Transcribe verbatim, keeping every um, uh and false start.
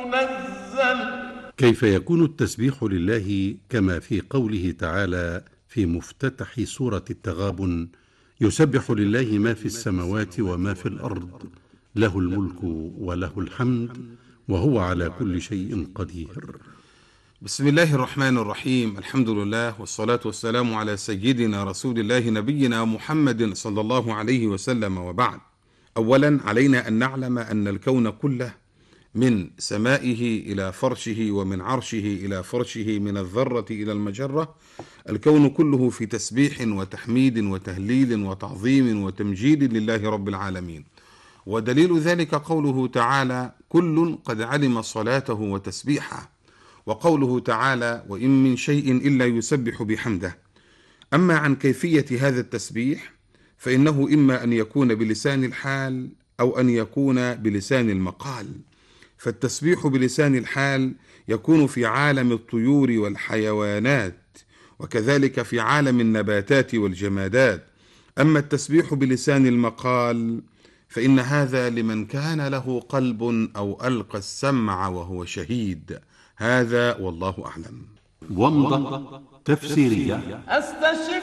منزل. كيف يكون التسبيح لله كما في قوله تعالى في مفتتح سورة التغابن: يسبح لله ما في السماوات وما في الأرض، له الملك وله الحمد وهو على كل شيء قدير. بسم الله الرحمن الرحيم. الحمد لله والصلاة والسلام على سيدنا رسول الله نبينا محمد صلى الله عليه وسلم، وبعد. أولا، علينا أن نعلم أن الكون كله من سمائه إلى فرشه ومن عرشه إلى فرشه، من الذرة إلى المجرة، الكون كله في تسبيح وتحميد وتهليل وتعظيم وتمجيد لله رب العالمين. ودليل ذلك قوله تعالى: كل قد علم صلاته وتسبيحه، وقوله تعالى: وإن من شيء إلا يسبح بحمده. أما عن كيفية هذا التسبيح فإنه إما أن يكون بلسان الحال أو أن يكون بلسان المقال. فالتسبيح بلسان الحال يكون في عالم الطيور والحيوانات، وكذلك في عالم النباتات والجمادات. أما التسبيح بلسان المقال فإن هذا لمن كان له قلب أو ألقى السمع وهو شهيد. هذا والله أعلم. ومضة تفسيرية. أستشف